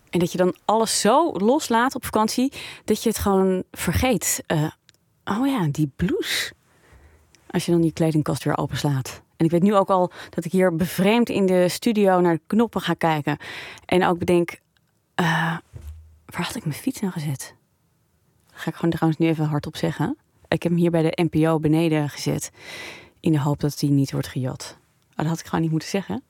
En dat je dan alles zo loslaat op vakantie, dat je het gewoon vergeet. Oh ja, die blouse. Als je dan die kledingkast weer openslaat. En ik weet nu ook al dat ik hier bevreemd in de studio naar de knoppen ga kijken. En ook bedenk, waar had ik mijn fiets nou gezet? Dat ga ik gewoon trouwens nu even hardop zeggen. Ik heb hem hier bij de NPO beneden gezet. In de hoop dat die niet wordt gejat. Oh, dat had ik gewoon niet moeten zeggen.